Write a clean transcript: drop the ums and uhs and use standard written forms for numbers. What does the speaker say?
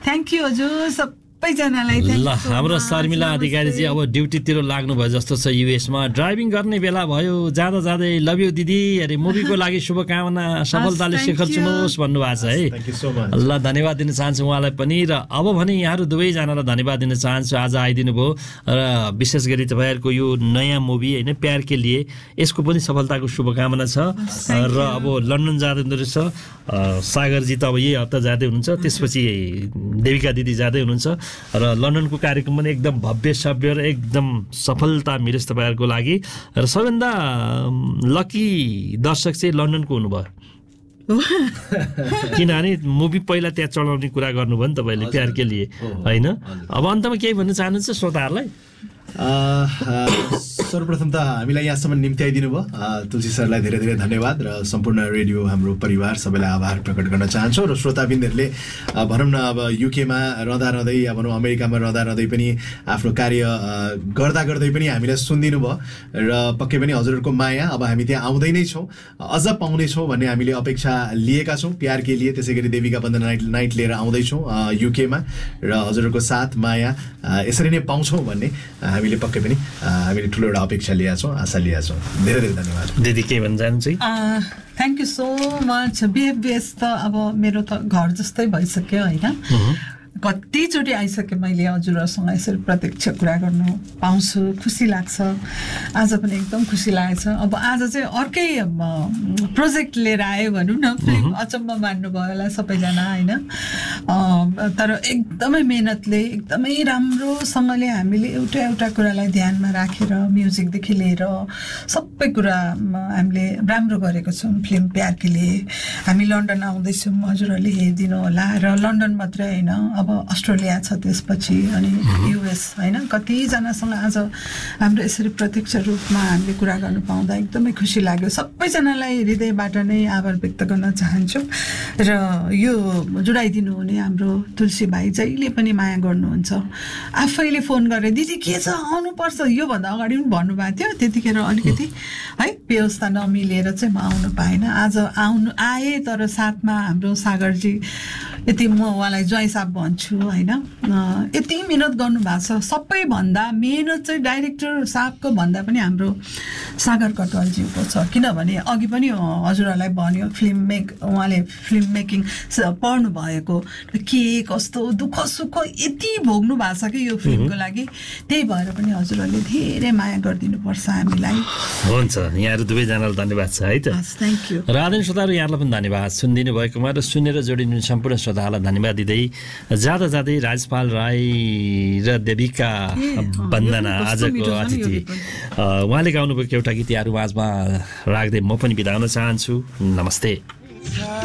thank you हजुर सबैजनालाई ल हाम्रो शर्मिला अधिकारीजी अब ड्युटीतिर लाग्नु भयो जस्तो छ युएसमा ड्राइभिङ गर्ने बेला भयो जाँदा जाँदै लभ यु दिदी अरे मुभीको लागि शुभकामना सफलताले शिखर छुनुहोस् भन्नुभएको छ है थ्यांक यू सो मच ल धन्यवाद दिन चाहन्छु उहाँलाई पनि र अब भने यहाँहरू दुवैजनालाई धन्यवाद दिन चाहन्छु आज आइदिनु भयो र विशेष गरी तपाईँहरूको यो नयाँ मुभी होइन प्यार के लिए यसको पनि सफलताको शुभकामना छ र अब लन्डन जाँदै रहेछ सागरजी त अब यही हप्ता जाँदै हुनुहुन्छ त्यसपछि देविका दिदी जाँदै हुनुहुन्छ र लन्डनको कार्यक्रम पनि एकदम भव्य सभ्य र एकदम सफलता मिलोस् तपाईँहरूको लागि र सबैभन्दा लकी दर्शक चाहिँ लन्डनको हुनुभयो किनभने मुभी पहिला त्यहाँ चलाउने कुरा गर्नुभयो नि तपाईँले प्यार के लिए होइन अब अन्तमा केही भन्न चाहनुहुन्छ श्रोताहरूलाई सर्वप्रथम त हामीलाई यहाँसम्म निम्ति आइदिनु भयो तुलसी सरलाई धेरै धेरै धन्यवाद र सम्पूर्ण रेडियो हाम्रो परिवार सबैलाई आभार प्रकट गर्न चाहन्छु र श्रोताबिन्दहरूले भनौँ न अब युकेमा रहँदै भनौँ अमेरिकामा रहँदै पनि आफ्नो कार्य गर्दा गर्दै पनि हामीलाई सुनिदिनु भयो र पक्कै पनि हजुरहरूको माया अब हामी त्यहाँ आउँदै नै छौँ अझ पाउँदैछौँ भन्ने हामीले अपेक्षा लिएका छौँ प्यार के लिए त्यसै गरी देविका बन्दन नाइट लिएर आउँदैछौँ युकेमा र हजुरहरूको साथ माया यसरी नै पाउँछौँ भन्ने हामीले पक्कै पनि हामीले ठुलो एउटा अपेक्षा लिएका छौँ आशा लिएका छौँ धेरै धेरै धन्यवाद दिदी के भन्न चाहनुहुन्छ थ्याङ्क यू सो मच बिएफबिएस त अब मेरो त घर जस्तै भइसक्यो होइन कतिचोटि आइसकेँ मैले हजुरहरूसँग यसरी प्रत्यक्ष कुरा गर्नु पाउँछु खुसी लाग्छ आज पनि एकदम खुसी लागेको छ अब आज चाहिँ अर्कै प्रोजेक्ट लिएर आयो भनौँ न फिल्म अचम्म मान्नुभयो होला सबैजना होइन तर एकदमै मेहनतले एकदमै राम्रोसँगले हामीले एउटा एउटा कुरालाई ध्यानमा राखेर म्युजिकदेखि लिएर सबै कुरा हामीले राम्रो गरेको छौँ फिल्म प्यार के लिए हामी लन्डन आउँदैछौँ हजुरहरूले हेरिदिनु होला र लन्डन मात्रै होइन अब अस्ट्रेलिया छ त्यसपछि अनि युएस होइन कतिजनासँग आज हाम्रो यसरी प्रत्यक्ष रूपमा हामीले कुरा गर्नु पाउँदा एकदमै खुसी लाग्यो सबैजनालाई हृदयबाट नै आभार व्यक्त गर्न चाहन्छु र यो जुडाइदिनु हुने हाम्रो तुलसी भाइ जहिले पनि माया गर्नुहुन्छ आफैले फोन गरेर दिदी के छ आउनुपर्छ योभन्दा अगाडि पनि भन्नुभएको थियो त्यतिखेर अलिकति है व्यवस्था नमिलेर चाहिँ म आउनु पाएन आज आएँ तर साथमा हाम्रो सागरजी यति म उहाँलाई ज्वाइँ साहब भन्छु होइन यति मिहिनेत गर्नुभएको छ सबैभन्दा मिहिनेत चाहिँ डाइरेक्टर साहबको भन्दा पनि हाम्रो सागर कटवालज्यूको छ किनभने अघि पनि हजुरहरूलाई भन्यो उहाँले फिल्म मेकिङ पढ्नु भएको के कस्तो दुःख सुख यति भोग्नु भएको छ कि यो फिल्मको लागि त्यही भएर पनि हजुरहरूले धेरै माया गरिदिनुपर्छ हामीलाई हुन्छ यहाँहरू दुवैजनालाई धन्यवाद छ है त थ्याङ्क यू र आदरणीय श्रोताहरू यहाँलाई पनि धन्यवाद सुनिदिनु भएकोमा र सुनेर जोडिनु सम्पूर्ण श्रोताहरूलाई धन्यवाद दिँदै जाँदा जाँदै राजपाल राई र देविका वन्दना आजको अतिथि उहाँले गाउनुभएको एउटा गीत यहाँहरू माझमा राख्दै म पनि बिदा हुन चाहन्छु नमस्ते